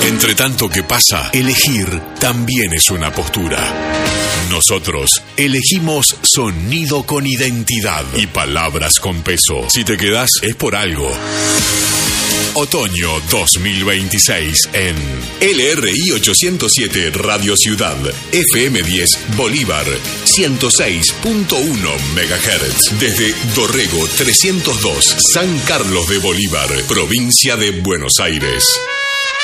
Entre tanto que pasa, elegir también es una postura. Nosotros elegimos sonido con identidad y palabras con peso. Si te quedás, es por algo. Otoño 2026 en LRI 807 Radio Ciudad, FM 10 Bolívar, 106.1 MHz. Desde Dorrego 302, San Carlos de Bolívar, provincia de Buenos Aires.